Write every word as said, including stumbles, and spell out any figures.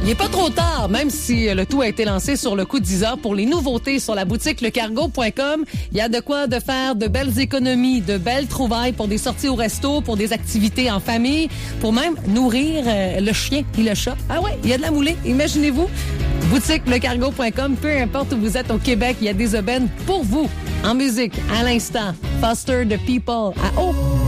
Il n'est pas trop tard, même si le tout a été lancé sur le coup de dix heures pour les nouveautés sur la boutique le cargo point com. Il y a de quoi de faire de belles économies, de belles trouvailles pour des sorties au resto, pour des activités en famille, pour même nourrir euh, le chien et le chat. Ah ouais, il y a de la moulée, imaginez-vous. Boutique le cargo point com, peu importe où vous êtes au Québec, il y a des aubaines pour vous. En musique, à l'instant, Foster the People à haut.